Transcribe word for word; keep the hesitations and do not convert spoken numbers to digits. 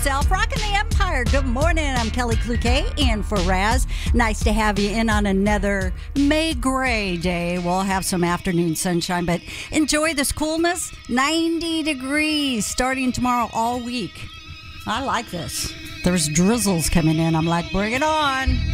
Self rocking the empire. Good morning. I'm Kelly Cloquet in for Raz. Nice to have you in on another May gray day. We'll have some afternoon sunshine, but enjoy this coolness. ninety degrees starting tomorrow all week. I like this. There's drizzles coming in. I'm like, bring it on.